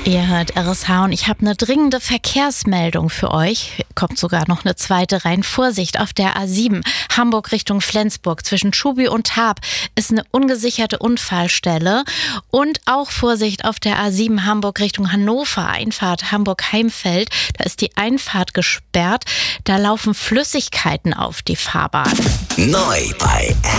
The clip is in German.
Ihr hört RSH und ich habe eine dringende Verkehrsmeldung für euch. Kommt sogar noch eine zweite rein. Vorsicht, auf der A7 Hamburg Richtung Flensburg zwischen Schubi und Haab ist eine ungesicherte Unfallstelle. Und auch Vorsicht auf der A7 Hamburg Richtung Hannover, Einfahrt Hamburg-Heimfeld. Da ist die Einfahrt gesperrt. Da laufen Flüssigkeiten auf die Fahrbahn. Neu bei